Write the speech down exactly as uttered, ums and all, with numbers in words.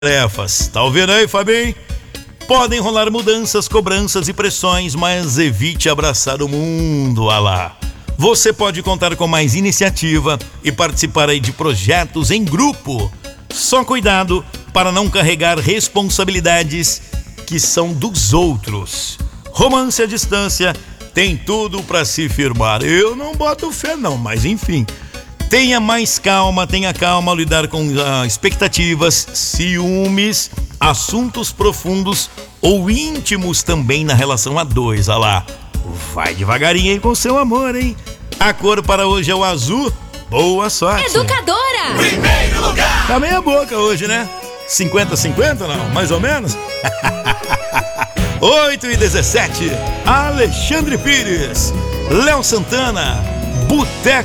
tarefas. Tá ouvindo aí, Fabinho? Podem rolar mudanças, cobranças e pressões, mas evite abraçar o mundo, ah lá. Você pode contar com mais iniciativa e participar aí de projetos em grupo. Só cuidado para não carregar responsabilidades que são dos outros. Romance à distância tem tudo para se firmar. Eu não boto fé não, mas enfim. Tenha mais calma, tenha calma ao lidar com uh, expectativas, ciúmes, assuntos profundos ou íntimos também na relação a dois. Olha lá, vai devagarinho aí com seu amor, hein? A cor para hoje é o azul. Boa sorte. Educadora! Primeiro lugar! Tá meia boca hoje, né? cinquenta a cinquenta, não? Mais ou menos? oito e dezessete. Alexandre Pires, Léo Santana, Boteco